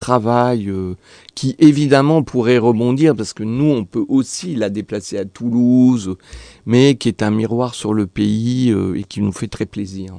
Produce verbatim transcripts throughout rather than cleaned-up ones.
travail euh, qui évidemment pourrait rebondir parce que nous on peut aussi la déplacer à Toulouse, mais qui est un miroir sur le pays euh, et qui nous fait très plaisir.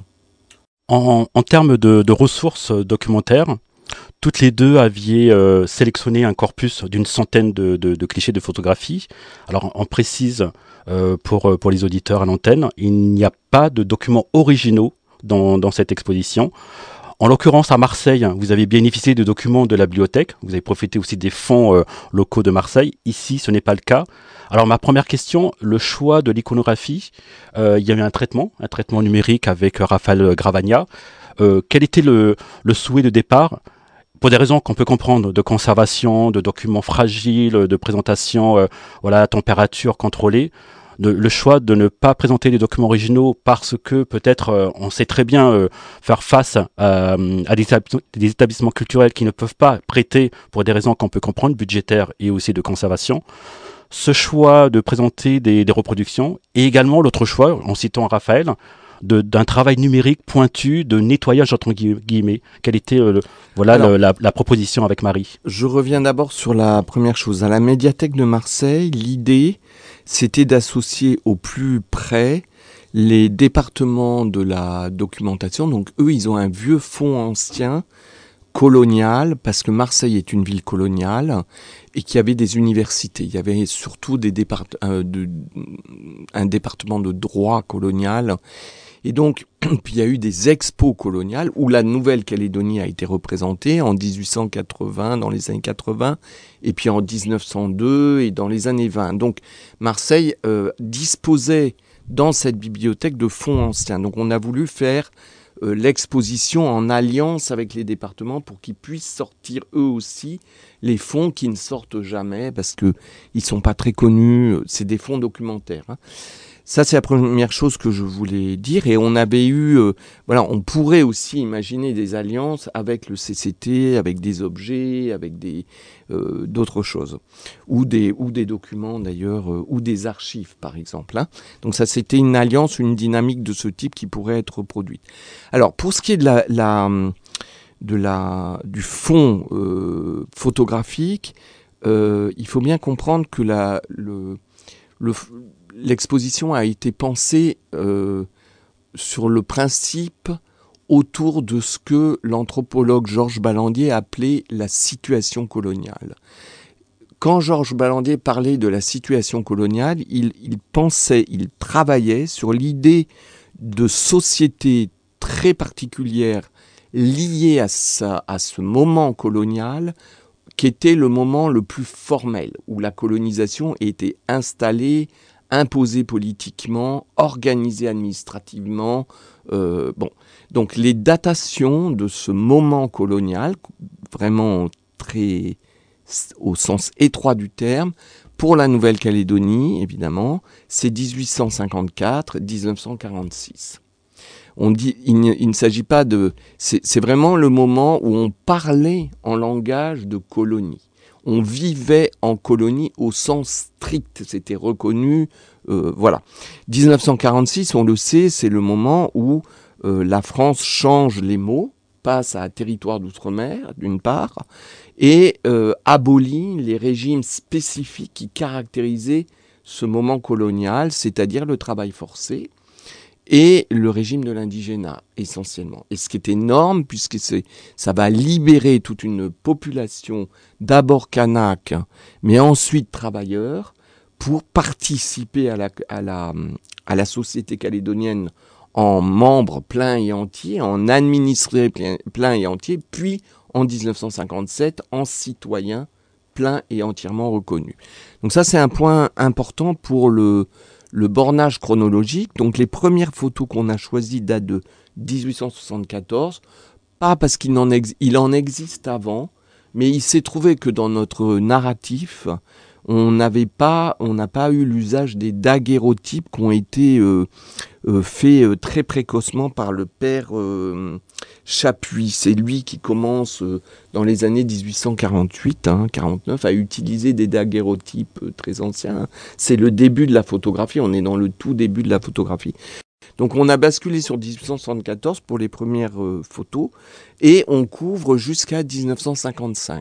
En, en termes de, de ressources documentaires, toutes les deux aviez euh, sélectionné un corpus d'une centaine de, de, de clichés de photographie. Alors on précise euh, pour, pour les auditeurs à l'antenne, il n'y a pas de documents originaux dans, dans cette exposition. En l'occurrence, à Marseille, vous avez bénéficié de documents de la bibliothèque. Vous avez profité aussi des fonds euh, locaux de Marseille. Ici, ce n'est pas le cas. Alors, ma première question, le choix de l'iconographie. Euh, il y avait un traitement, un traitement numérique avec Raphaël Gravagna. Euh, quel était le, le souhait de départ ? Pour des raisons qu'on peut comprendre, de conservation, de documents fragiles, de présentation, euh, voilà, à température contrôlée. De, le choix de ne pas présenter les documents originaux parce que peut-être euh, on sait très bien euh, faire face à, à des, établissements, des établissements culturels qui ne peuvent pas prêter pour des raisons qu'on peut comprendre, budgétaires et aussi de conservation. Ce choix de présenter des, des reproductions et également l'autre choix, en citant Raphaël, de, d'un travail numérique pointu de nettoyage entre guillemets. Quelle était euh, le, voilà Alors, le, la, la proposition avec Marie ? Je reviens d'abord sur la première chose. À la médiathèque de Marseille, l'idée c'était d'associer au plus près les départements de la documentation. Donc eux, ils ont un vieux fonds ancien colonial, parce que Marseille est une ville coloniale, et qu'il y avait des universités. Il y avait surtout des départ- euh, de, un département de droit colonial. Et donc, puis il y a eu des expos coloniales où la Nouvelle-Calédonie a été représentée en dix-huit cent quatre-vingts, dans les années quatre-vingts, et puis en dix-neuf cent deux et dans les années vingt. Donc, Marseille euh, disposait dans cette bibliothèque de fonds anciens. Donc, on a voulu faire euh, l'exposition en alliance avec les départements pour qu'ils puissent sortir eux aussi les fonds qui ne sortent jamais parce qu'ils ne sont pas très connus. C'est des fonds documentaires, hein. Ça, c'est la première chose que je voulais dire. Et on avait eu, euh, voilà, on pourrait aussi imaginer des alliances avec le C C T, avec des objets, avec des euh, d'autres choses, ou des ou des documents d'ailleurs, euh, ou des archives par exemple, hein. Donc ça, c'était une alliance, une dynamique de ce type qui pourrait être reproduite. Alors pour ce qui est de la, la de la du fond euh, photographique, euh, il faut bien comprendre que la le le l'exposition a été pensée euh, sur le principe autour de ce que l'anthropologue Georges Ballandier appelait la situation coloniale. Quand Georges Ballandier parlait de la situation coloniale, il, il pensait, il travaillait sur l'idée de société très particulière liée à, sa, à ce moment colonial, qui était le moment le plus formel, où la colonisation était installée, imposée politiquement, organisée administrativement. Euh, bon. Donc les datations de ce moment colonial, vraiment très au sens étroit du terme, pour la Nouvelle-Calédonie, évidemment, c'est dix-huit cent cinquante-quatre à dix-neuf cent quarante-six. On dit, il ne, il ne s'agit pas de... C'est, c'est vraiment le moment où on parlait en langage de colonie. On vivait en colonie au sens strict, c'était reconnu, euh, voilà. dix-neuf cent quarante-six, on le sait, c'est le moment où euh, la France change les mots, passe à territoire d'outre-mer, d'une part, et euh, abolit les régimes spécifiques qui caractérisaient ce moment colonial, c'est-à-dire le travail forcé, et le régime de l'indigénat, essentiellement. Et ce qui est énorme, puisque c'est, ça va libérer toute une population, d'abord kanak, mais ensuite travailleurs, pour participer à la, à la, à la société calédonienne en membres pleins et entiers, en administrés pleins plein et entiers, puis en dix-neuf cent cinquante-sept, en citoyens pleins et entièrement reconnus. Donc ça, c'est un point important pour le... le bornage chronologique. Donc les premières photos qu'on a choisies datent de dix-huit cent soixante-quatorze, pas parce qu'il en, ex- il en existe avant, mais il s'est trouvé que dans notre narratif, on n'avait pas, on n'a pas eu l'usage des daguerreotypes qui ont été euh, euh, faits euh, très précocement par le père euh, Chapuis. C'est lui qui commence euh, dans les années dix-huit cent quarante-huit, hein, quarante-neuf, à utiliser des daguerreotypes euh, très anciens. C'est le début de la photographie, on est dans le tout début de la photographie. Donc on a basculé sur dix-huit cent soixante-quatorze pour les premières euh, photos et on couvre jusqu'à dix-neuf cent cinquante-cinq.